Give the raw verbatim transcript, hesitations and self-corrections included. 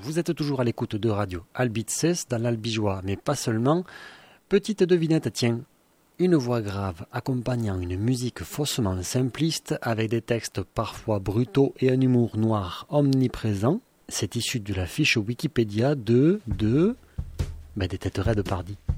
Vous êtes toujours à l'écoute de Radio Albitzès dans l'Albigeois, mais pas seulement. Petite devinette, tiens. Une voix grave accompagnant une musique faussement simpliste avec des textes parfois brutaux et un humour noir omniprésent. C'est issu de la fiche Wikipédia de... de... Ben, des têtes raides Pardi.